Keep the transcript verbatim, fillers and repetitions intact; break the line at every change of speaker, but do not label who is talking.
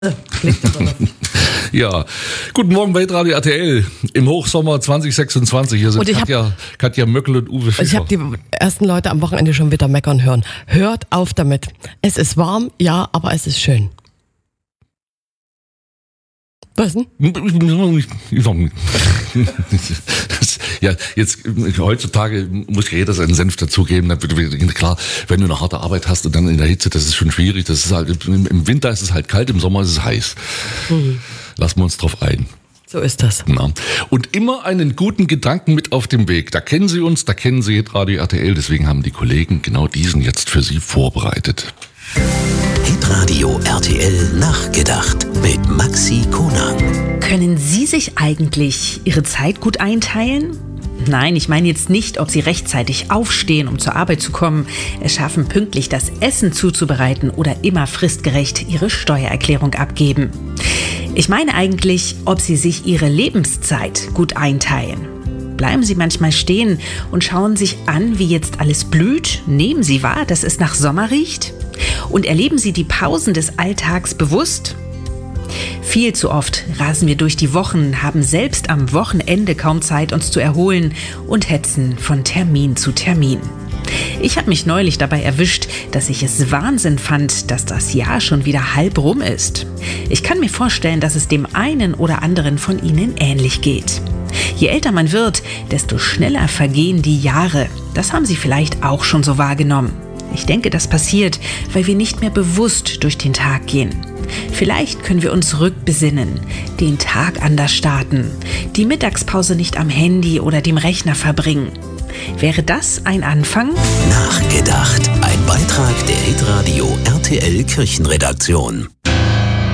Ja, guten Morgen bei Radio R T L im Hochsommer zwanzig sechsundzwanzig. Hier sind Katja, hab, Katja Möckel und Uwe Fischer.
Ich habe die ersten Leute am Wochenende schon wieder meckern hören. Hört auf damit. Es ist warm, ja, aber es ist schön. Was denn?
Ja, jetzt heutzutage muss jeder seinen Senf dazugeben. Klar, wenn du eine harte Arbeit hast und dann in der Hitze, das ist schon schwierig. Das ist halt im Winter ist es halt kalt, im Sommer ist es heiß. Mhm. Lassen wir uns drauf ein.
So ist das.
Na. Und immer einen guten Gedanken mit auf dem Weg. Da kennen Sie uns, da kennen Sie Radio R T L. Deswegen haben die Kollegen genau diesen jetzt für Sie vorbereitet.
Hitradio R T L nachgedacht mit Maxi Konang.
Können Sie sich eigentlich Ihre Zeit gut einteilen? Nein, ich meine jetzt nicht, ob Sie rechtzeitig aufstehen, um zur Arbeit zu kommen, es schaffen, pünktlich das Essen zuzubereiten oder immer fristgerecht Ihre Steuererklärung abgeben. Ich meine eigentlich, ob Sie sich Ihre Lebenszeit gut einteilen. Bleiben Sie manchmal stehen und schauen sich an, wie jetzt alles blüht? Nehmen Sie wahr, dass es nach Sommer riecht? Und erleben Sie die Pausen des Alltags bewusst? Viel zu oft rasen wir durch die Wochen, haben selbst am Wochenende kaum Zeit, uns zu erholen und hetzen von Termin zu Termin. Ich habe mich neulich dabei erwischt, dass ich es Wahnsinn fand, dass das Jahr schon wieder halb rum ist. Ich kann mir vorstellen, dass es dem einen oder anderen von Ihnen ähnlich geht. Je älter man wird, desto schneller vergehen die Jahre. Das haben Sie vielleicht auch schon so wahrgenommen. Ich denke, das passiert, weil wir nicht mehr bewusst durch den Tag gehen. Vielleicht können wir uns rückbesinnen, den Tag anders starten, die Mittagspause nicht am Handy oder dem Rechner verbringen. Wäre das ein Anfang?
Nachgedacht. Ein Beitrag der Hitradio R T L Kirchenredaktion.